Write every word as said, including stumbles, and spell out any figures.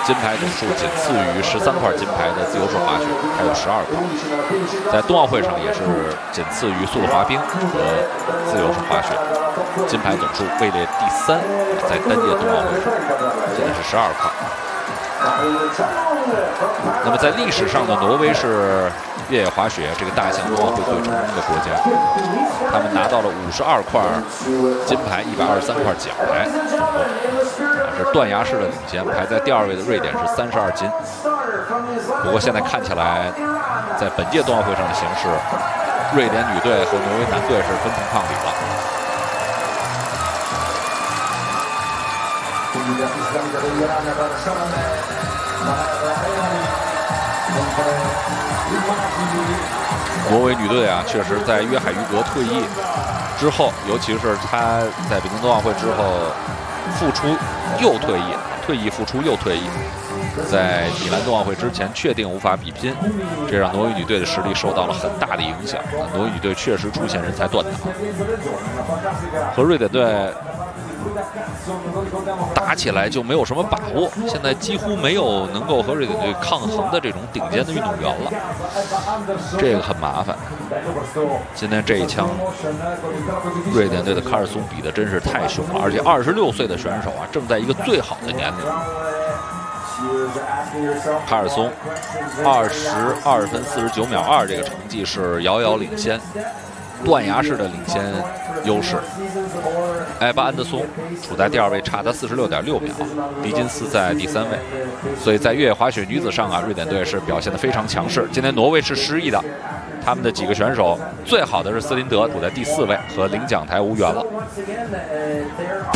金牌总数仅次于十三块金牌的自由式滑雪，还有十二块。在冬奥会上也是仅次于速度滑冰和自由式滑雪，金牌总数位列第三。在单届冬奥会上，现在是十二块。那么在历史上的挪威是越野滑雪这个大项冬奥会最成功的国家，他们拿到了五十二块金牌，一百二十三块奖牌。这是断崖式的领先，排在第二位的瑞典是三十二金。不过现在看起来，在本届冬奥会上的形势，瑞典女队和挪威男队是分庭抗礼了。挪威女队啊，确实在约海于格退役之后，尤其是她在北京冬奥会之后复出又退役，退役复出又退役，在米兰冬奥会之前确定无法比拼，这让挪威女队的实力受到了很大的影响。挪威女队确实出现人才断档，和瑞典队打起来就没有什么把握，现在几乎没有能够和瑞典队抗衡的这种顶尖的运动员了，这个很麻烦。今天这一枪，瑞典队的卡尔松比的真是太凶了，而且二十六岁的选手啊，正在一个最好的年龄。卡尔松二十二分四十九秒二这个成绩是遥遥领先。断崖式的领先优势，埃巴安德松处在第二位，差他四十六点六秒，迪金斯在第三位。所以在越野滑雪女子上啊，瑞典队是表现得非常强势。今天挪威是失意的，他们的几个选手最好的是斯林德，处在第四位，和领奖台无缘了。